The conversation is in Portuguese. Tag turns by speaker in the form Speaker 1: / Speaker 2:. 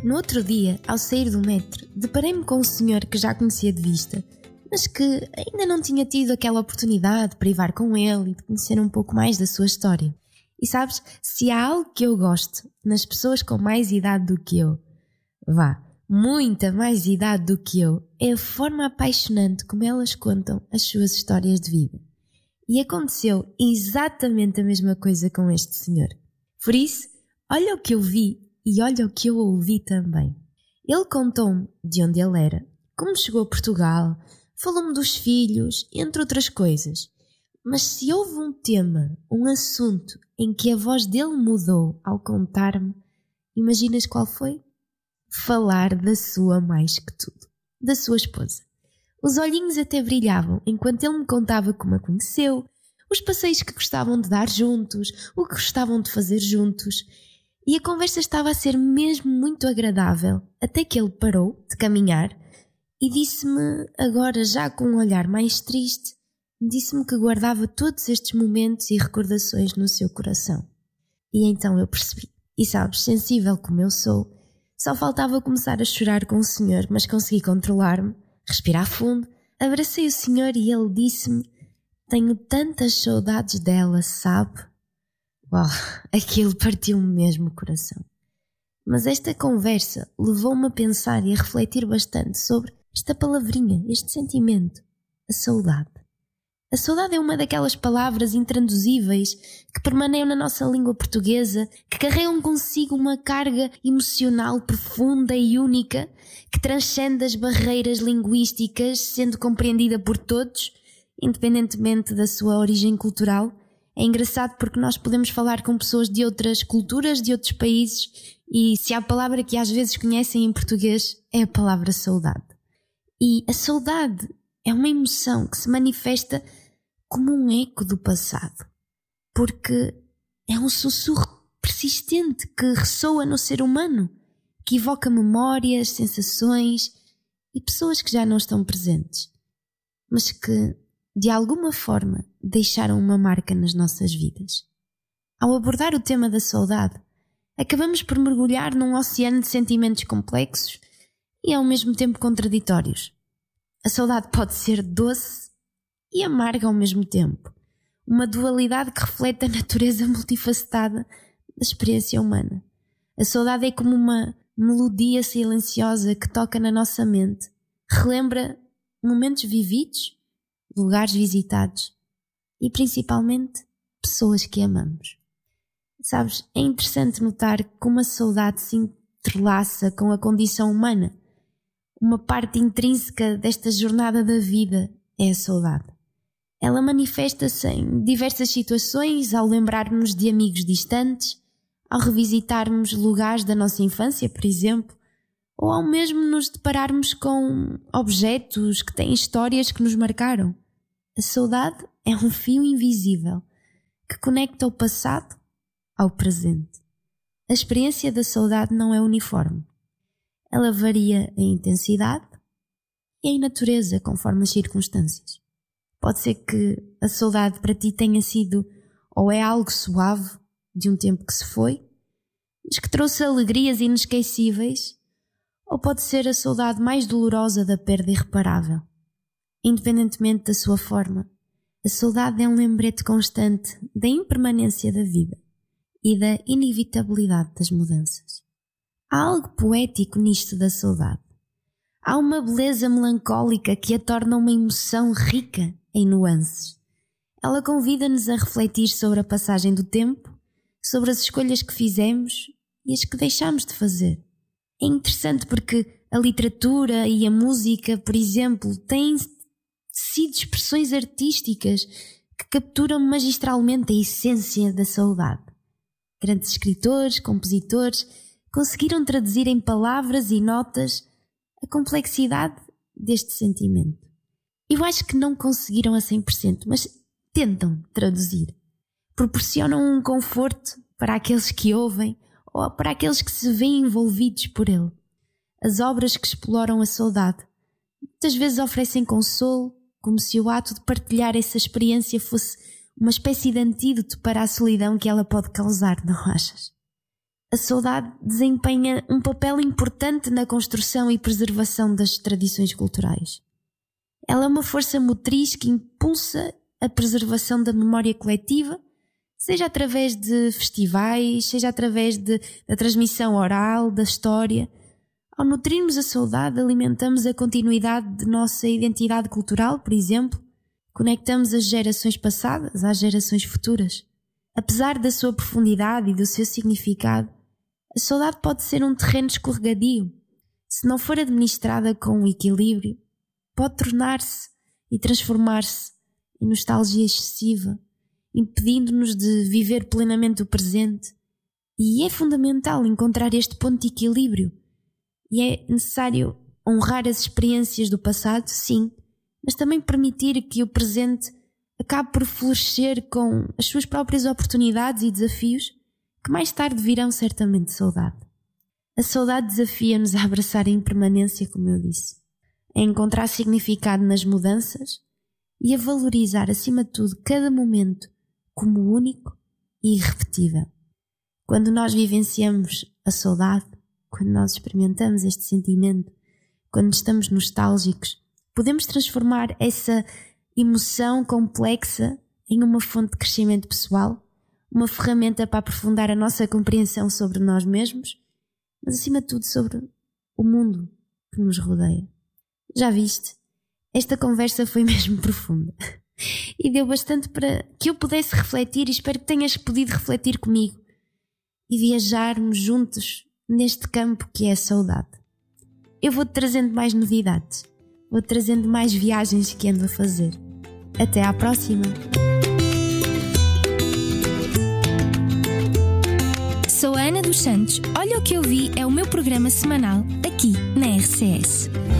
Speaker 1: No outro dia, ao sair do metro, deparei-me com um senhor que já conhecia de vista, mas que ainda não tinha tido aquela oportunidade de privar com ele e de conhecer um pouco mais da sua história. E sabes, se há algo que eu gosto nas pessoas com mais idade do que eu, muita mais idade do que eu, é a forma apaixonante como elas contam as suas histórias de vida. E aconteceu exatamente a mesma coisa com este senhor. Por isso, olha o que eu vi e olha o que eu ouvi também. Ele contou-me de onde ele era, como chegou a Portugal, falou-me dos filhos, entre outras coisas. Mas se houve um tema, um assunto em que a voz dele mudou ao contar-me, imaginas qual foi? Falar da sua mais que tudo, da sua esposa. Os olhinhos até brilhavam enquanto ele me contava como a conheceu, os passeios que gostavam de dar juntos, o que gostavam de fazer juntos. E a conversa estava a ser mesmo muito agradável, até que ele parou de caminhar e disse-me, agora já com um olhar mais triste, disse-me que guardava todos estes momentos e recordações no seu coração. E então eu percebi. E sabes, sensível como eu sou, só faltava começar a chorar com o senhor, mas consegui controlar-me, respirar fundo, abracei o senhor e ele disse-me, tenho tantas saudades dela, sabe? Aquilo partiu-me mesmo o coração. Mas esta conversa levou-me a pensar e a refletir bastante sobre esta palavrinha, este sentimento, a saudade. A saudade é uma daquelas palavras intraduzíveis que permanecem na nossa língua portuguesa, que carregam consigo uma carga emocional profunda e única, que transcende as barreiras linguísticas, sendo compreendida por todos, independentemente da sua origem cultural. É engraçado porque nós podemos falar com pessoas de outras culturas, de outros países, e se há palavra que às vezes conhecem em português, é a palavra saudade. E a saudade é uma emoção que se manifesta como um eco do passado, porque é um sussurro persistente que ressoa no ser humano, que evoca memórias, sensações e pessoas que já não estão presentes, mas que, de alguma forma, deixaram uma marca nas nossas vidas. Ao abordar o tema da saudade, acabamos por mergulhar num oceano de sentimentos complexos e ao mesmo tempo contraditórios. A saudade pode ser doce e amarga ao mesmo tempo, uma dualidade que reflete a natureza multifacetada da experiência humana. A saudade é como uma melodia silenciosa que toca na nossa mente, relembra momentos vividos, lugares visitados e principalmente pessoas que amamos. Sabes, é interessante notar como a saudade se entrelaça com a condição humana. Uma parte intrínseca desta jornada da vida é a saudade. Ela manifesta-se em diversas situações, ao lembrarmos de amigos distantes, ao revisitarmos lugares da nossa infância, por exemplo, ou ao mesmo nos depararmos com objetos que têm histórias que nos marcaram. A saudade é um fio invisível que conecta o passado ao presente. A experiência da saudade não é uniforme. Ela varia em intensidade e em natureza conforme as circunstâncias. Pode ser que a saudade para ti tenha sido ou é algo suave de um tempo que se foi, mas que trouxe alegrias inesquecíveis, ou pode ser a saudade mais dolorosa da perda irreparável. Independentemente da sua forma, a saudade é um lembrete constante da impermanência da vida e da inevitabilidade das mudanças. Há algo poético nisto da saudade. Há uma beleza melancólica que a torna uma emoção rica em nuances. Ela convida-nos a refletir sobre a passagem do tempo, sobre as escolhas que fizemos e as que deixamos de fazer. É interessante porque a literatura e a música, por exemplo, têm sido expressões artísticas que capturam magistralmente a essência da saudade. Grandes escritores, compositores, conseguiram traduzir em palavras e notas a complexidade deste sentimento. Eu acho que não conseguiram a 100%, mas tentam traduzir. Proporcionam um conforto para aqueles que ouvem ou para aqueles que se veem envolvidos por ele. As obras que exploram a saudade muitas vezes oferecem consolo, como se o ato de partilhar essa experiência fosse uma espécie de antídoto para a solidão que ela pode causar, não achas? A saudade desempenha um papel importante na construção e preservação das tradições culturais. Ela é uma força motriz que impulsa a preservação da memória coletiva, seja através de festivais, seja através da transmissão oral, da história. Ao nutrirmos a saudade, alimentamos a continuidade de nossa identidade cultural, por exemplo. Conectamos as gerações passadas às gerações futuras. Apesar da sua profundidade e do seu significado, a saudade pode ser um terreno escorregadio. Se não for administrada com equilíbrio, pode tornar-se e transformar-se em nostalgia excessiva, impedindo-nos de viver plenamente o presente. E é fundamental encontrar este ponto de equilíbrio. E é necessário honrar as experiências do passado, sim, mas também permitir que o presente acabe por florescer com as suas próprias oportunidades e desafios que mais tarde virão certamente saudade. A saudade desafia-nos a abraçar a impermanência, como eu disse, a encontrar significado nas mudanças e a valorizar, acima de tudo, cada momento como único e irrepetível. Quando nós vivenciamos a saudade, quando nós experimentamos este sentimento, quando estamos nostálgicos, podemos transformar essa emoção complexa em uma fonte de crescimento pessoal, uma ferramenta para aprofundar a nossa compreensão sobre nós mesmos, mas acima de tudo sobre o mundo que nos rodeia. Já viste? Esta conversa foi mesmo profunda e deu bastante para que eu pudesse refletir, e espero que tenhas podido refletir comigo e viajarmos juntos neste campo que é a saudade. Eu vou-te trazendo mais novidades, vou-te trazendo mais viagens que ando a fazer. Até à próxima!
Speaker 2: Sou a Ana dos Santos. Olha o que eu vi é o meu programa semanal aqui na RCS.